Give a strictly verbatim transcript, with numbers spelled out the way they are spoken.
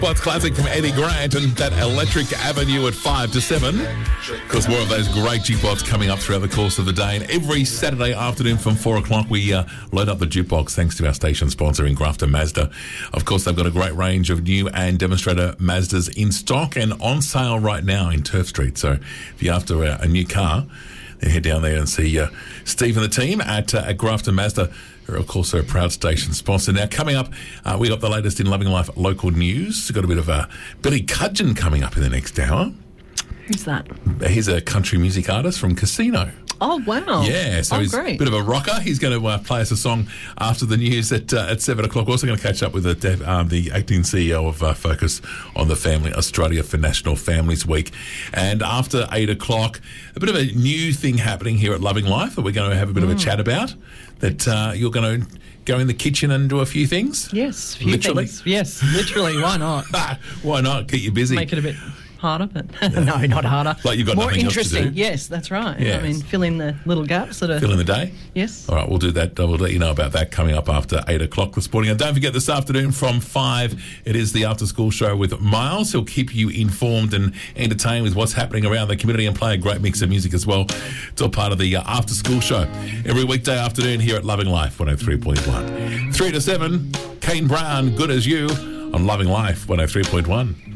What's classic from Eddie Grant and that Electric Avenue at five to seven. Of course, more of those great jukebox coming up throughout the course of the day. And every Saturday afternoon from four o'clock, we uh, load up the jukebox thanks to our station sponsor in Grafton Mazda. Of course, they've got a great range of new and demonstrator Mazdas in stock and on sale right now in Turf Street. So if you're after a, a new car, then head down there and see uh, Steve and the team at, uh, at Grafton Mazda. Who are, of course, a proud station sponsor. Now, coming up, uh, we got the latest in Loving Life local news. We've got a bit of a Billy Cudgeon coming up in the next hour. Who's that? He's a country music artist from Casino. Oh, wow. Yeah, so oh, he's great. a bit of a rocker. He's going to uh, play us a song after the news at uh, at seven o'clock. We're also going to catch up with the, um, the acting C E O of uh, Focus on the Family Australia for National Families Week. And after eight o'clock, a bit of a new thing happening here at Loving Life that we're going to have a bit mm. of a chat about, that uh, you're going to go in the kitchen and do a few things. Yes, a few literally. things. Yes, literally. Why not? Why not? Keep you busy. Make it a bit harder, but no, not harder. Like you've got more nothing interesting. else to do. Yes, that's right. Yes. I mean, fill in the little gaps that are... Fill in the day? Yes. All right, we'll do that. We'll let you know about that coming up after eight o'clock this morning. And don't forget, this afternoon from five, it is the After School Show with Miles. He'll keep you informed and entertained with what's happening around the community and play a great mix of music as well. It's all part of the uh, After School Show every weekday afternoon here at Loving Life one oh three point one. three to seven, Kane Brown, Good As You on Loving Life one oh three point one.